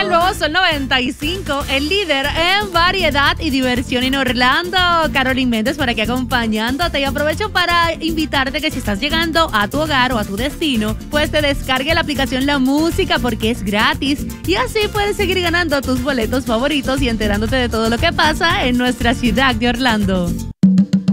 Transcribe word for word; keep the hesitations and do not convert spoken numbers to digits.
el nuevo Sol noventa y cinco, el líder en variedad y diversión en Orlando. Carolyn Méndez por aquí acompañándote y aprovecho para invitarte que si estás llegando a tu hogar o a tu destino, pues te descargue la aplicación La Música porque es gratis y así puedes seguir ganando tus boletos favoritos y enterándote de todo lo que pasa en nuestra ciudad de Orlando.